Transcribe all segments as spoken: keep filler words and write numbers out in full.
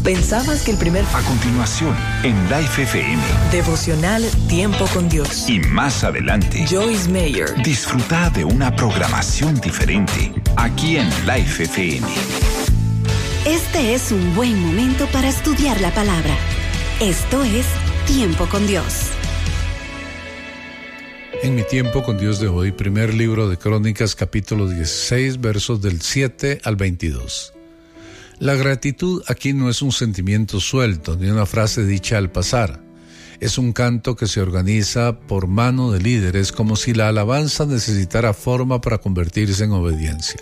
¿Pensabas que el primer... A continuación, en Life F M. Devocional Tiempo con Dios. Y más adelante, Joyce Meyer. Disfruta de una programación diferente, aquí en Life F M. Este es un buen momento para estudiar la palabra. Esto es Tiempo con Dios. En mi Tiempo con Dios de hoy, primer libro de Crónicas, capítulo dieciséis, versos del siete al veintidós. La gratitud aquí no es un sentimiento suelto, ni una frase dicha al pasar. Es un canto que se organiza por mano de líderes, como si la alabanza necesitara forma para convertirse en obediencia.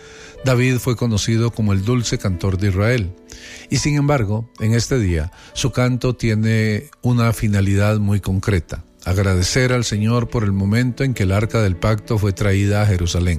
David fue conocido como el dulce cantor de Israel, y sin embargo, en este día, su canto tiene una finalidad muy concreta: agradecer al Señor por el momento en que el arca del pacto fue traída a Jerusalén.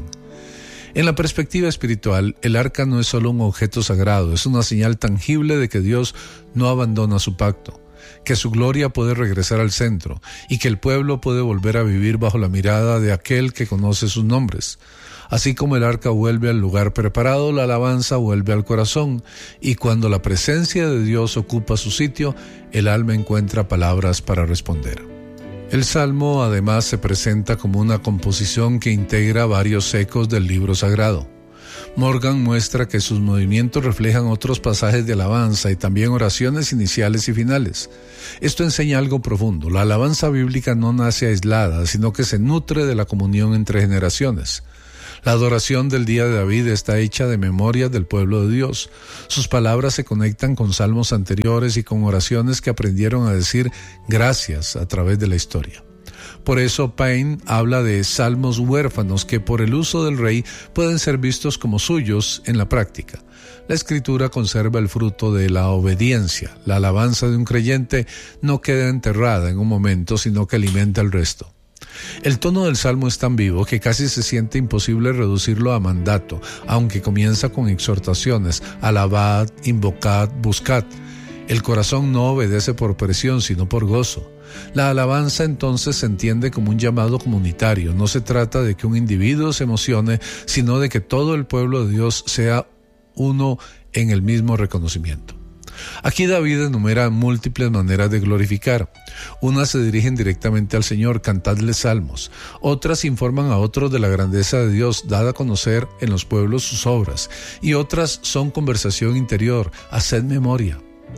En la perspectiva espiritual, el arca no es solo un objeto sagrado, es una señal tangible de que Dios no abandona su pacto, que su gloria puede regresar al centro y que el pueblo puede volver a vivir bajo la mirada de aquel que conoce sus nombres. Así como el arca vuelve al lugar preparado, la alabanza vuelve al corazón, y cuando la presencia de Dios ocupa su sitio, el alma encuentra palabras para responder. El Salmo además se presenta como una composición que integra varios ecos del libro sagrado. Morgan muestra que sus movimientos reflejan otros pasajes de alabanza y también oraciones iniciales y finales. Esto enseña algo profundo: la alabanza bíblica no nace aislada, sino que se nutre de la comunión entre generaciones. La adoración del día de David está hecha de memorias del pueblo de Dios. Sus palabras se conectan con salmos anteriores y con oraciones que aprendieron a decir gracias a través de la historia. Por eso Payne habla de salmos huérfanos que por el uso del rey pueden ser vistos como suyos en la práctica. La escritura conserva el fruto de la obediencia. La alabanza de un creyente no queda enterrada en un momento, sino que alimenta el resto. El tono del Salmo es tan vivo que casi se siente imposible reducirlo a mandato, aunque comienza con exhortaciones: alabad, invocad, buscad. El corazón no obedece por presión, sino por gozo. La alabanza entonces se entiende como un llamado comunitario. No se trata de que un individuo se emocione, sino de que todo el pueblo de Dios sea uno en el mismo reconocimiento. Aquí David enumera múltiples maneras de glorificar. Unas se dirigen directamente al Señor: cantadle salmos. Otras informan a otros de la grandeza de Dios, dada a conocer en los pueblos sus obras. Y otras son conversación interior: haced memoria.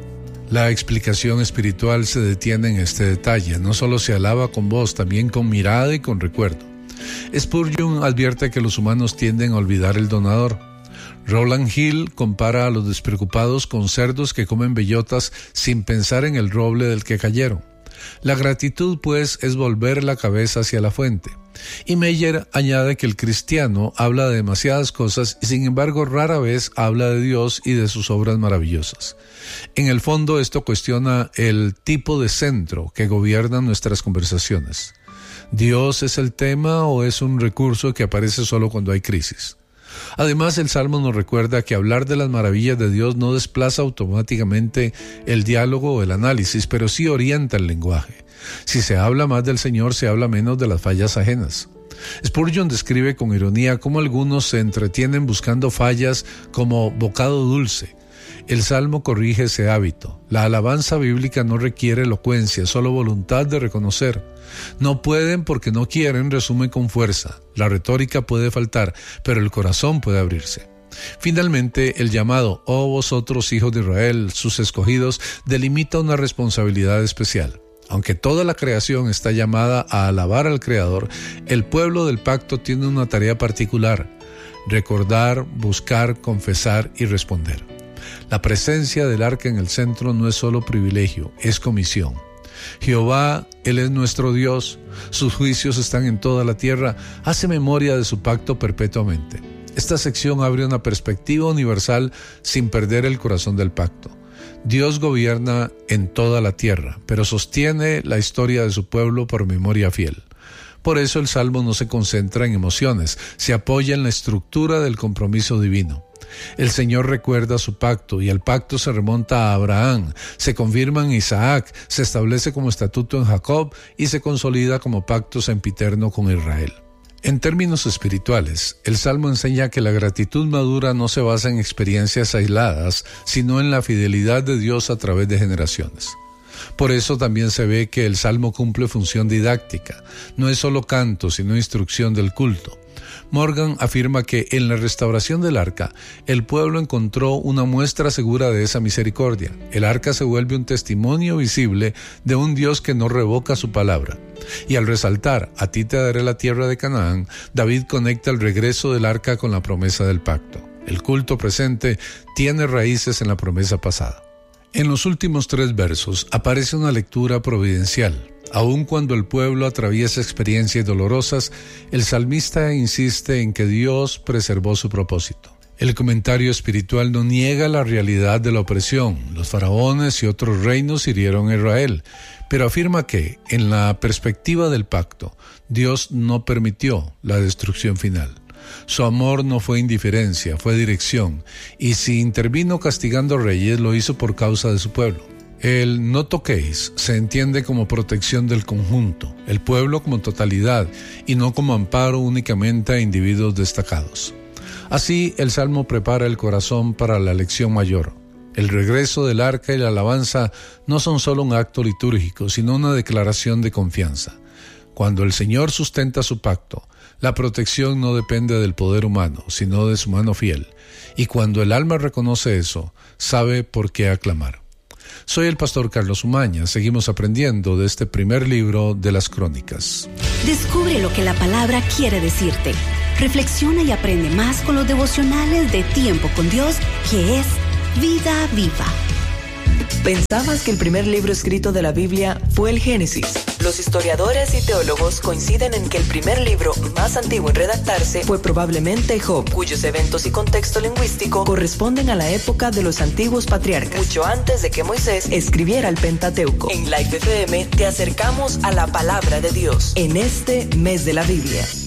La explicación espiritual se detiene en este detalle. No solo se alaba con voz, también con mirada y con recuerdo. Spurgeon advierte que los humanos tienden a olvidar el donador. Rowland Hill compara a los despreocupados con cerdos que comen bellotas sin pensar en el roble del que cayeron. La gratitud, pues, es volver la cabeza hacia la fuente. Y Meyer añade que el cristiano habla de demasiadas cosas y sin embargo rara vez habla de Dios y de sus obras maravillosas. En el fondo, esto cuestiona el tipo de centro que gobierna nuestras conversaciones. ¿Dios es el tema o es un recurso que aparece solo cuando hay crisis? Además, el Salmo nos recuerda que hablar de las maravillas de Dios no desplaza automáticamente el diálogo o el análisis, pero sí orienta el lenguaje. Si se habla más del Señor, se habla menos de las fallas ajenas. Spurgeon describe con ironía cómo algunos se entretienen buscando fallas como bocado dulce. El Salmo corrige ese hábito. La alabanza bíblica no requiere elocuencia, solo voluntad de reconocer. No pueden porque no quieren, resume con fuerza. La retórica puede faltar, pero el corazón puede abrirse. Finalmente, el llamado, oh vosotros hijos de Israel, sus escogidos, delimita una responsabilidad especial. Aunque toda la creación está llamada a alabar al Creador, el pueblo del pacto tiene una tarea particular: recordar, buscar, confesar y responder. La presencia del arca en el centro no es solo privilegio, es comisión. Jehová, Él es nuestro Dios, sus juicios están en toda la tierra, hace memoria de su pacto perpetuamente. Esta sección abre una perspectiva universal sin perder el corazón del pacto. Dios gobierna en toda la tierra, pero sostiene la historia de su pueblo por memoria fiel. Por eso el Salmo no se concentra en emociones, se apoya en la estructura del compromiso divino. El Señor recuerda su pacto y el pacto se remonta a Abraham, se confirma en Isaac, se establece como estatuto en Jacob y se consolida como pacto sempiterno con Israel. En términos espirituales, el Salmo enseña que la gratitud madura no se basa en experiencias aisladas, sino en la fidelidad de Dios a través de generaciones. Por eso también se ve que el Salmo cumple función didáctica, no es solo canto, sino instrucción del culto. Morgan afirma que en la restauración del arca, el pueblo encontró una muestra segura de esa misericordia. El arca se vuelve un testimonio visible de un Dios que no revoca su palabra. Y al resaltar, a ti te daré la tierra de Canaán, David conecta el regreso del arca con la promesa del pacto. El culto presente tiene raíces en la promesa pasada. En los últimos tres versos aparece una lectura providencial. Aun cuando el pueblo atraviesa experiencias dolorosas, el salmista insiste en que Dios preservó su propósito. El comentario espiritual no niega la realidad de la opresión. Los faraones y otros reinos hirieron a Israel, pero afirma que, en la perspectiva del pacto, Dios no permitió la destrucción final. Su amor no fue indiferencia, fue dirección, y si intervino castigando reyes, lo hizo por causa de su pueblo. El no toquéis se entiende como protección del conjunto, el pueblo como totalidad, y no como amparo únicamente a individuos destacados. Así, el Salmo prepara el corazón para la lección mayor. El regreso del arca y la alabanza no son solo un acto litúrgico, sino una declaración de confianza. Cuando el Señor sustenta su pacto, la protección no depende del poder humano, sino de su mano fiel. Y cuando el alma reconoce eso, sabe por qué aclamar. Soy el pastor Carlos Umaña. Seguimos aprendiendo de este primer libro de las Crónicas. Descubre lo que la palabra quiere decirte. Reflexiona y aprende más con los devocionales de Tiempo con Dios, que es Vida Viva. ¿Pensabas que el primer libro escrito de la Biblia fue el Génesis? Los historiadores y teólogos coinciden en que el primer libro más antiguo en redactarse fue probablemente Job, cuyos eventos y contexto lingüístico corresponden a la época de los antiguos patriarcas, mucho antes de que Moisés escribiera el Pentateuco. En Life F M te acercamos a la palabra de Dios en este mes de la Biblia.